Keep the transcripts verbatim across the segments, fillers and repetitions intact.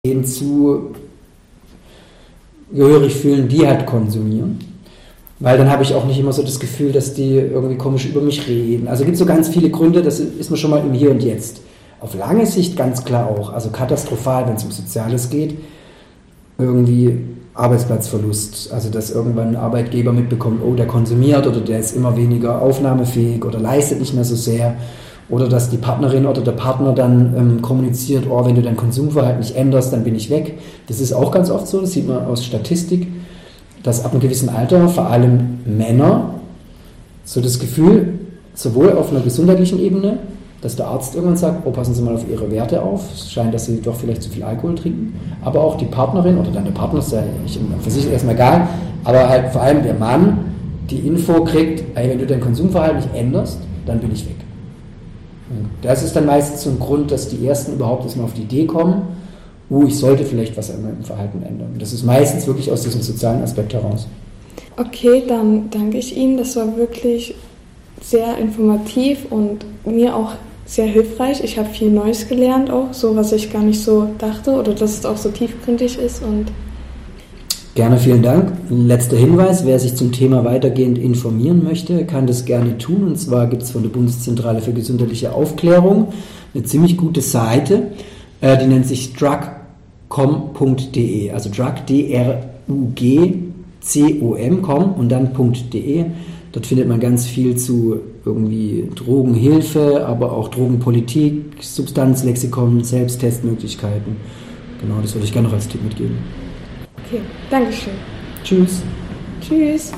denen zu gehörig fühlen, die halt konsumieren. Weil dann habe ich auch nicht immer so das Gefühl, dass die irgendwie komisch über mich reden. Also es gibt so ganz viele Gründe, das ist man schon mal im Hier und Jetzt. Auf lange Sicht ganz klar auch, also katastrophal, wenn es um Soziales geht, irgendwie Arbeitsplatzverlust. Also dass irgendwann ein Arbeitgeber mitbekommt, oh, der konsumiert oder der ist immer weniger aufnahmefähig oder leistet nicht mehr so sehr. Oder dass die Partnerin oder der Partner dann ähm, kommuniziert, oh, wenn du dein Konsumverhalten nicht änderst, dann bin ich weg. Das ist auch ganz oft so, das sieht man aus Statistik, dass ab einem gewissen Alter vor allem Männer so das Gefühl, sowohl auf einer gesundheitlichen Ebene, dass der Arzt irgendwann sagt, oh, passen Sie mal auf Ihre Werte auf, es scheint, dass Sie doch vielleicht zu viel Alkohol trinken, aber auch die Partnerin oder dann der Partner, ist ja für sich erstmal egal, aber halt vor allem der Mann die Info kriegt, ey, wenn du dein Konsumverhalten nicht änderst, dann bin ich weg. Das ist dann meistens so ein Grund, dass die Ersten überhaupt erstmal auf die Idee kommen, oh, ich sollte vielleicht was an meinem Verhalten ändern. Das ist meistens wirklich aus diesem sozialen Aspekt heraus. Okay, dann danke ich Ihnen. Das war wirklich sehr informativ und mir auch sehr hilfreich. Ich habe viel Neues gelernt auch, so was ich gar nicht so dachte oder dass es auch so tiefgründig ist. Und Gerne, vielen Dank. Letzter Hinweis, wer sich zum Thema weitergehend informieren möchte, kann das gerne tun. Und zwar gibt es von der Bundeszentrale für gesundheitliche Aufklärung eine ziemlich gute Seite, äh, die nennt sich drug com punkt de, also drug, D R U G C O M, com und dann .de. Dort findet man ganz viel zu irgendwie Drogenhilfe, aber auch Drogenpolitik, Substanzlexikon, Selbsttestmöglichkeiten. Genau, das würde ich gerne noch als Tipp mitgeben. okay, Dankeschön. Tschüss. Tschüss.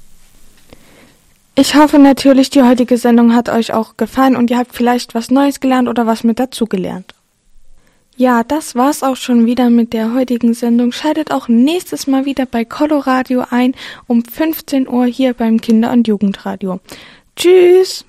Ich hoffe natürlich, die heutige Sendung hat euch auch gefallen und ihr habt vielleicht was Neues gelernt oder was mit dazugelernt. Ja, das war's auch schon wieder mit der heutigen Sendung. Schaltet auch nächstes Mal wieder bei Coloradio ein um fünfzehn Uhr hier beim Kinder- und Jugendradio. Tschüss!